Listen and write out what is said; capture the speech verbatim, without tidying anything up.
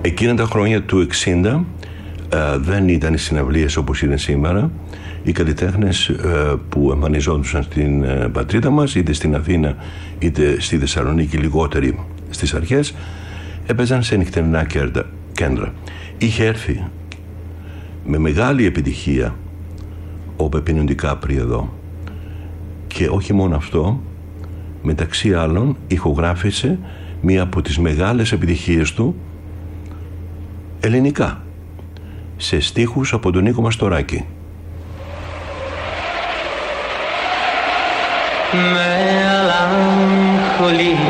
Εκείνα τα χρόνια του εξήντα ε, δεν ήταν οι συναυλίες όπως είναι σήμερα. Οι καλλιτέχνες ε, που εμφανιζόντουσαν στην ε, πατρίδα μας, είτε στην Αθήνα είτε στη Θεσσαλονίκη, λιγότεροι στις αρχές, έπαιζαν σε νυχτερινά κέντρα. Είχε έρθει με μεγάλη επιτυχία ο Πεπίνο Ντι Κάπρι εδώ, και όχι μόνο αυτό, μεταξύ άλλων ηχογράφησε μία από τις μεγάλες επιτυχίες του ελληνικά, σε στίχους από τον Νίκο Μαστοράκη. Μελαγχολία